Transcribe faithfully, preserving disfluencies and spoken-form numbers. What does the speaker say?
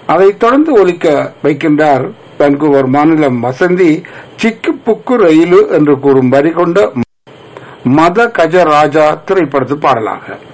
அதைத் தொடர்ந்து ஒலிக்க வைக்கின்றார் வான்கூவர் மாநிலம் வசந்தி சிக்கு புக்கு ரயிலு என்று கூறும் வரி கொண்ட மத கஜராஜா திரைப்படத்து பாடலாக.